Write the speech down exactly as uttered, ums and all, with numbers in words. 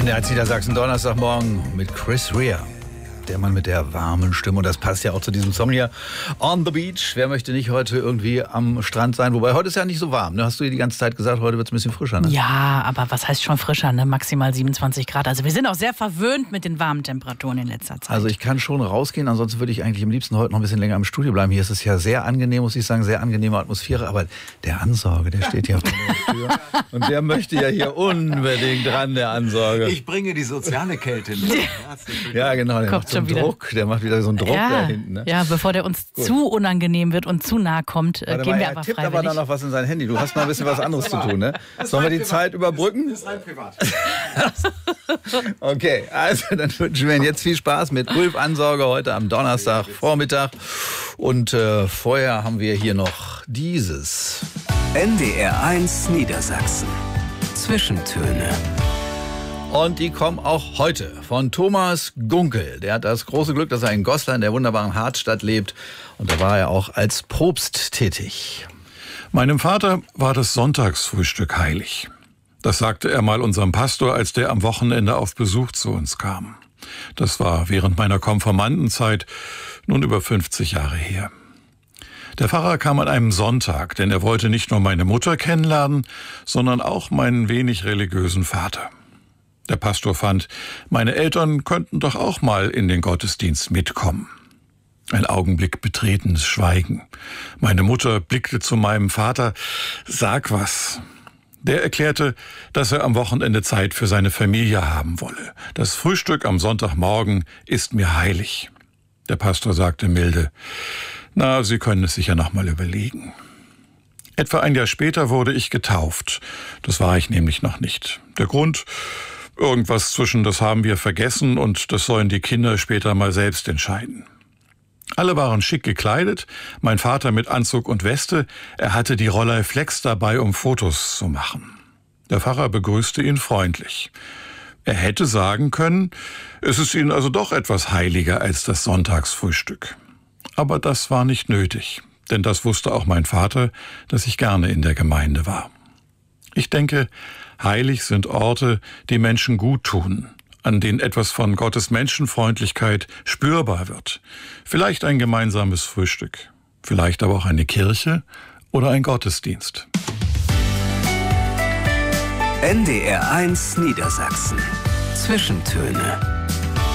N D R Niedersachsen, Donnerstagmorgen mit Chris Rea. Der Mann mit der warmen Stimme. Und das passt ja auch zu diesem Song hier. On the Beach. Wer möchte nicht heute irgendwie am Strand sein? Wobei, heute ist ja nicht so warm. Ne? Hast du dir die ganze Zeit gesagt, heute wird es ein bisschen frischer, ne? Ja, aber was heißt schon frischer, ne? Maximal siebenundzwanzig Grad. Also wir sind auch sehr verwöhnt mit den warmen Temperaturen in letzter Zeit. Also ich kann schon rausgehen. Ansonsten würde ich eigentlich am liebsten heute noch ein bisschen länger im Studio bleiben. Hier ist es ja sehr angenehm, muss ich sagen. Sehr angenehme Atmosphäre. Aber der Ansauger, der steht ja vor der Tür. Und der möchte ja hier unbedingt ran, der Ansauger. Ich bringe die soziale Kälte mit. Ja, genau. Der Kommt macht so einen schon wieder. Druck. Der macht wieder so einen Druck ja, da hinten. Ne? Ja, bevor der uns Gut. zu unangenehm wird und zu nah kommt, äh, Warte gehen mal, wir er aber tippt freiwillig. aber dann noch was in sein Handy. Du hast noch ein bisschen was anderes zu tun, ne? Sollen wir die Zeit überbrücken? Das ist rein privat. Okay, also dann wünschen wir Ihnen jetzt viel Spaß mit Ulf Ansauger heute am Donnerstag Vormittag. Und äh, vorher haben wir hier noch dieses. N D R eins Niedersachsen. Zwischentöne. Und die kommen auch heute von Thomas Gunkel. Der hat das große Glück, dass er in Goslar in der wunderbaren Hartstadt lebt. Und da war er auch als Propst tätig. Meinem Vater war das Sonntagsfrühstück heilig. Das sagte er mal unserem Pastor, als der am Wochenende auf Besuch zu uns kam. Das war während meiner Konfirmandenzeit, nun über fünfzig Jahre her. Der Pfarrer kam an einem Sonntag, denn er wollte nicht nur meine Mutter kennenlernen, sondern auch meinen wenig religiösen Vater. Der Pastor fand, meine Eltern könnten doch auch mal in den Gottesdienst mitkommen. Ein Augenblick betretenes Schweigen. Meine Mutter blickte zu meinem Vater. Sag was. Der erklärte, dass er am Wochenende Zeit für seine Familie haben wolle. Das Frühstück am Sonntagmorgen ist mir heilig. Der Pastor sagte milde, na, Sie können es sich ja noch mal überlegen. Etwa ein Jahr später wurde ich getauft. Das war ich nämlich noch nicht. Der Grund? Irgendwas zwischen das haben wir vergessen und das sollen die Kinder später mal selbst entscheiden. Alle waren schick gekleidet, mein Vater mit Anzug und Weste, er hatte die Rolleiflex dabei, um Fotos zu machen. Der Pfarrer begrüßte ihn freundlich. Er hätte sagen können, es ist Ihnen also doch etwas heiliger als das Sonntagsfrühstück. Aber das war nicht nötig, denn das wusste auch mein Vater, dass ich gerne in der Gemeinde war. Ich denke, heilig sind Orte, die Menschen gut tun, an denen etwas von Gottes Menschenfreundlichkeit spürbar wird. Vielleicht ein gemeinsames Frühstück, vielleicht aber auch eine Kirche oder ein Gottesdienst. N D R eins Niedersachsen. Zwischentöne.